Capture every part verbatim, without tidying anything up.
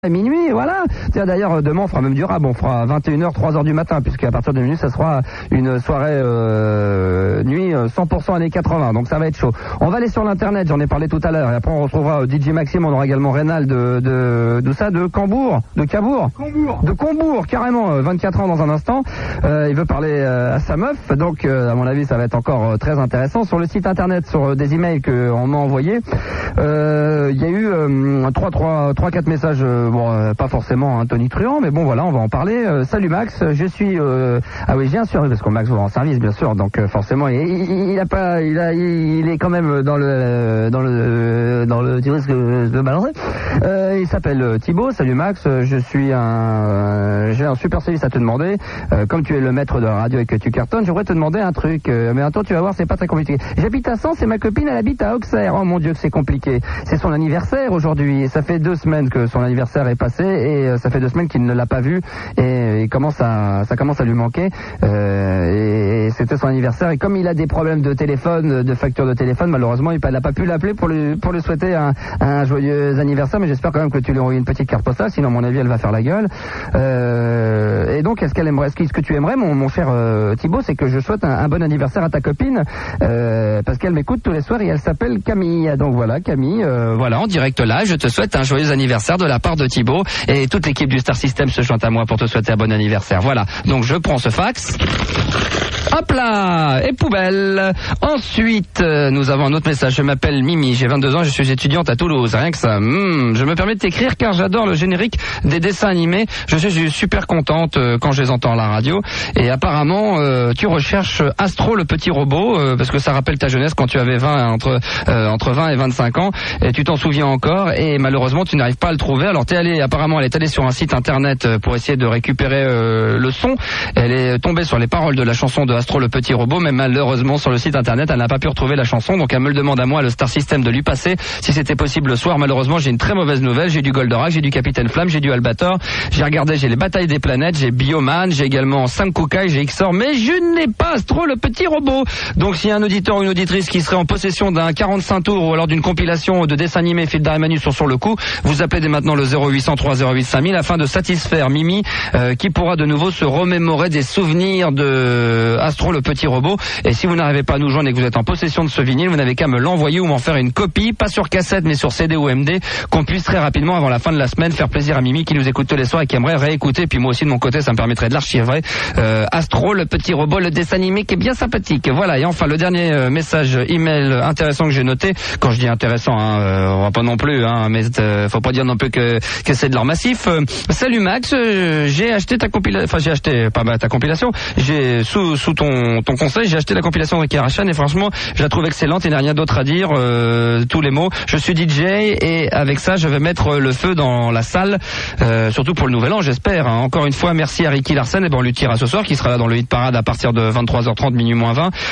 À minuit, voilà. Tiens, d'ailleurs, demain, on fera même du rap. On fera vingt et une heures, trois heures du matin, puisqu'à partir de minuit, ça sera une soirée euh, nuit cent pour cent années quatre-vingts. Donc ça va être chaud. On va aller sur l'internet, j'en ai parlé tout à l'heure. Et après, on retrouvera D J Maxime. On aura également Rénal de de de ça, de Cambourg, de Cabourg, Combourg. de Combourg, carrément. Euh, vingt-quatre ans dans un instant. Euh, il veut parler euh, à sa meuf. Donc, euh, à mon avis, ça va être encore euh, très intéressant. Sur le site internet, sur euh, des emails qu'on m'a envoyés, euh, il y a eu euh, trois, trois, trois, quatre messages. Euh, Bon, euh, pas forcément un Tony Truant, mais bon, voilà, on va en parler. Euh, salut Max, je suis... Euh... Ah oui, j'ai un service, parce que Max va en service, bien sûr, donc euh, forcément, il, il, il a pas... Il, a, il est quand même dans le... Dans le... Dans le... Tu vois ce que je veux balancer euh, Il s'appelle Thibaut. Salut Max, je suis un... Euh, j'ai un super service à te demander. Euh, comme tu es le maître de la radio et que tu cartonnes, j'aimerais te demander un truc. Euh, mais attends, tu vas voir, c'est pas très compliqué. J'habite à Sens et ma copine, elle habite à Auxerre. Oh mon Dieu, que c'est compliqué. C'est son anniversaire aujourd'hui. Ça fait deux semaines que son anniversaire est passé et euh, ça fait deux semaines qu'il ne l'a pas vu et, et commence à, ça commence à lui manquer euh, et, et c'était son anniversaire et comme il a des problèmes de téléphone, de facture de téléphone, malheureusement il n'a pas pu l'appeler pour lui, pour lui souhaiter un, un joyeux anniversaire, mais j'espère quand même que tu lui envoies une petite carte postale, sinon à mon avis elle va faire la gueule. Euh, et donc est-ce qu'elle aimerait, est-ce que, ce que tu aimerais mon, mon cher euh, Thibaut, c'est que je souhaite un, un bon anniversaire à ta copine euh, parce qu'elle m'écoute tous les soirs et elle s'appelle Camille. Donc voilà Camille, euh, voilà en direct là, je te souhaite un joyeux anniversaire de la part de Thibaut et toute l'équipe du Star System se joint à moi pour te souhaiter un bon anniversaire. Voilà, donc je prends ce fax. Hop là, et poubelle. Ensuite, euh, nous avons un autre message. Je m'appelle Mimi, j'ai vingt-deux ans, je suis étudiante à Toulouse. Rien que ça. Mmh, je me permets de t'écrire car j'adore le générique des dessins animés. Je suis super contente euh, quand je les entends à la radio. Et apparemment, euh, tu recherches Astro le petit robot euh, parce que ça rappelle ta jeunesse quand tu avais vingt entre euh, entre vingt et vingt-cinq ans. Et tu t'en souviens encore. Et malheureusement, tu n'arrives pas à le trouver. Alors t'es allé, apparemment, elle est allée sur un site internet pour essayer de récupérer euh, le son. Elle est tombée sur les paroles de la chanson de Astro le petit robot, mais malheureusement sur le site internet elle n'a pas pu retrouver la chanson, donc elle me le demande à moi, le Star System, de lui passer si c'était possible le soir. Malheureusement j'ai une très mauvaise nouvelle, j'ai du Goldorak, j'ai du Capitaine Flamme, j'ai du Albator, j'ai regardé, j'ai les batailles des planètes, j'ai Bioman, j'ai également Sankukai, j'ai Xor, mais je n'ai pas Astro le petit robot. Donc s'il y a un auditeur ou une auditrice qui serait en possession d'un quarante-cinq tours ou alors d'une compilation de dessins animés Fildar et Manu sont sur le coup, vous appelez dès maintenant le zéro huit cent trois zéro huit cinq mille afin de satisfaire Mimi euh, qui pourra de nouveau se remémorer des souvenirs de Astro le petit robot. Et si vous n'arrivez pas à nous joindre et que vous êtes en possession de ce vinyle, vous n'avez qu'à me l'envoyer ou m'en faire une copie, pas sur cassette mais sur C D ou M D, qu'on puisse très rapidement avant la fin de la semaine faire plaisir à Mimi qui nous écoute tous les soirs et qui aimerait réécouter. Puis moi aussi de mon côté ça me permettrait de l'archiver. Euh, Astro le petit robot, le dessin animé qui est bien sympathique. Voilà, et enfin le dernier euh, message email intéressant que j'ai noté. Quand je dis intéressant, hein, euh, on va pas non plus, hein, mais euh, faut pas dire non plus que, que c'est de l'or massif. Euh, salut Max, euh, j'ai acheté ta compilation, enfin j'ai acheté pas bah, ta compilation, j'ai sous sous ton ton conseil, j'ai acheté la compilation de Ricky Arachan et franchement je la trouve excellente et il n'y a rien d'autre à dire, euh, tous les mots. Je suis D J et avec ça je vais mettre le feu dans la salle, euh, surtout pour le nouvel an j'espère, hein. Encore une fois merci à Ricky Larsen, et ben on lui tirera ce soir qui sera là dans le hit parade à partir de vingt-trois heures trente, minuit moins vingt,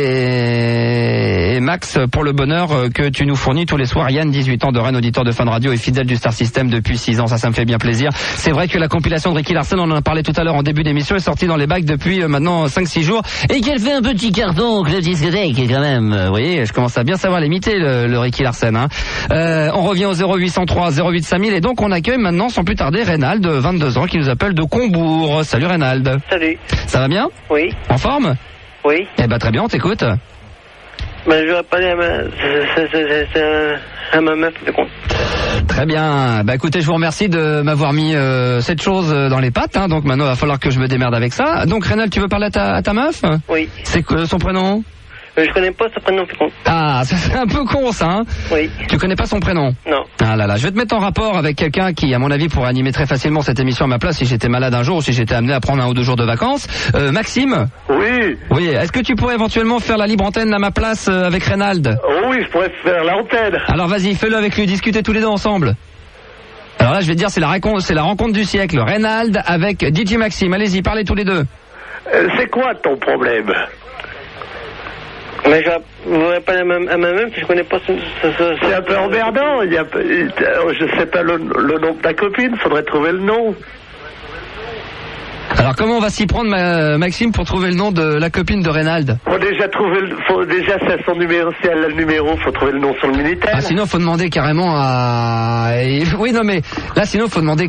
et, et Max pour le bonheur que tu nous fournis tous les soirs. Yann, dix-huit ans de Rennes, auditeur de Fun Radio et fidèle du Star System depuis six ans, ça ça me fait bien plaisir. C'est vrai que la compilation de Ricky Larsen, on en a parlé tout à l'heure en début d'émission, est sortie dans les bacs depuis euh, maintenant cinq six jours et qu'elle fait un petit carton que le discothèque quand même. Vous voyez, je commence à bien savoir l'imiter le, le Ricky Larsen, hein. Euh, on revient au zéro huit cent trois zéro huit cinq mille et donc on accueille maintenant sans plus tarder Rénal de vingt-deux ans qui nous appelle de Combourg. Salut Rénal. Salut. Ça va bien? Oui. En forme? Oui. Eh ben très bien, on t'écoute. Ben je vais parler à ma... C'est, c'est, c'est, à ma meuf, mais bon. Très bien. Bah écoutez, je vous remercie de m'avoir mis euh, cette chose dans les pattes, hein. Donc maintenant il va falloir que je me démerde avec ça. Donc Rénal, tu veux parler à ta, à ta meuf? Oui. C'est quoi son prénom? Euh, je connais pas son prénom, c'est con. Ah, ça c'est un peu con ça, hein. Oui. Tu connais pas son prénom? Non. Ah là là, je vais te mettre en rapport avec quelqu'un qui, à mon avis, pourrait animer très facilement cette émission à ma place si j'étais malade un jour ou si j'étais amené à prendre un ou deux jours de vacances. Euh, Maxime? Oui. Oui, est-ce que tu pourrais éventuellement faire la libre antenne à ma place euh, avec Rénald? Oh oui, je pourrais faire l'antenne. Alors vas-y, fais-le avec lui, discutez tous les deux ensemble. Alors là, je vais te dire, c'est la, récon- c'est la rencontre du siècle. Rénald avec D J Maxime. Allez-y, parlez tous les deux. Euh, c'est quoi ton problème? Mais je voudrais parler à ma, à ma meuf, je connais pas ce... ce, ce C'est un peu emmerdant. Il y a, je sais pas le, le nom de ta copine, faudrait trouver le nom. Alors comment on va s'y prendre, ma- Maxime, pour trouver le nom de la copine de Reynald? Faut déjà trouver, le, faut déjà c'est son numéro, si elle a le numéro, faut trouver le nom sur le Minitel. Ah, sinon faut demander carrément à... Oui, non mais là sinon faut demander